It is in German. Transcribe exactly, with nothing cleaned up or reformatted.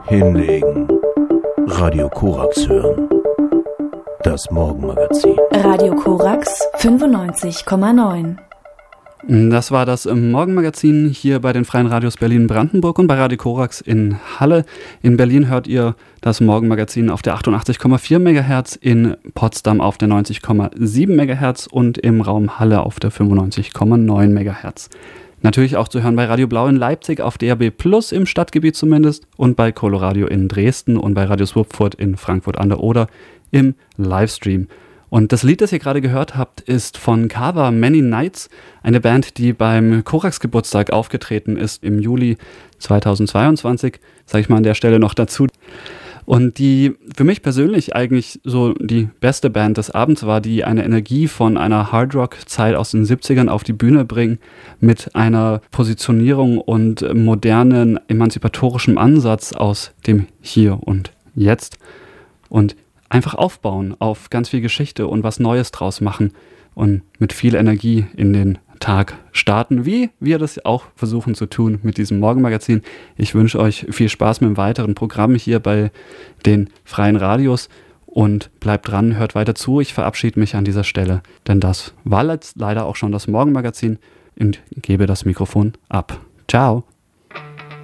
Hinlegen. Radio Korax hören. Das Morgenmagazin. Radio Korax fünfundneunzig Komma neun. Das war das Morgenmagazin hier bei den Freien Radios Berlin-Brandenburg und bei Radio Korax in Halle. In Berlin hört ihr das Morgenmagazin auf der achtundachtzig Komma vier Megahertz, in Potsdam auf der neunzig Komma sieben Megahertz und im Raum Halle auf der fünfundneunzig Komma neun Megahertz. Natürlich auch zu hören bei Radio Blau in Leipzig auf D A B Plus im Stadtgebiet zumindest und bei Coloradio in Dresden und bei Radio Swupfurt in Frankfurt an der Oder im Livestream. Und das Lied, das ihr gerade gehört habt, ist von Kava Many Nights, eine Band, die beim Korax-Geburtstag aufgetreten ist im Juli zweitausendzweiundzwanzig, sage ich mal an der Stelle noch dazu. Und die für mich persönlich eigentlich so die beste Band des Abends war, die eine Energie von einer Hardrock-Zeit aus den siebzigern auf die Bühne bringen, mit einer Positionierung und modernen, emanzipatorischem Ansatz aus dem Hier und Jetzt. Und einfach aufbauen auf ganz viel Geschichte und was Neues draus machen und mit viel Energie in den Tag starten, wie wir das auch versuchen zu tun mit diesem Morgenmagazin. Ich wünsche euch viel Spaß mit dem weiteren Programm hier bei den Freien Radios und bleibt dran, hört weiter zu. Ich verabschiede mich an dieser Stelle, denn das war jetzt leider auch schon das Morgenmagazin und gebe das Mikrofon ab. Ciao!